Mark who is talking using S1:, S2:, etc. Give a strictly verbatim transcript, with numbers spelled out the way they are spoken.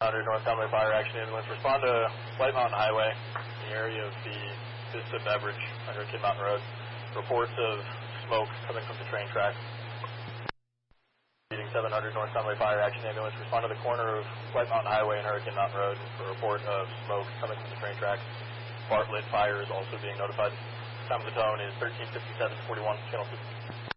S1: hundred North Conway Fire Action Ambulance. Respond to White Mountain Highway in the area of the Vista Beverage under Kid Mountain Road. Reports of smoke coming from the train tracks. seven hundred North Conway Fire Action Ambulance. Respond to the corner of White Mountain Highway and Hurricane Mountain Road for a report of smoke coming from the train tracks. Bartlett Fire is also being notified. Time of the tone is thirteen fifty-seven forty-one, channel two.